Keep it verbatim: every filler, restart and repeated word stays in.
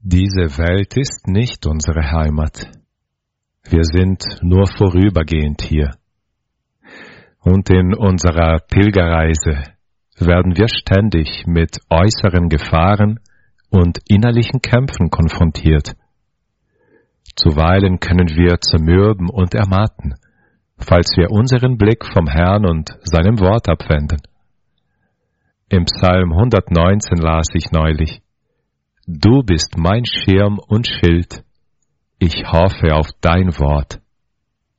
Diese Welt ist nicht unsere Heimat. Wir sind nur vorübergehend hier. Und in unserer Pilgerreise werden wir ständig mit äußeren Gefahren und innerlichen Kämpfen konfrontiert. Zuweilen können wir zermürben und ermatten, falls wir unseren Blick vom Herrn und seinem Wort abwenden. Im Psalm hundertneunzehn las ich neulich: Du bist mein Schirm und Schild, ich hoffe auf dein Wort.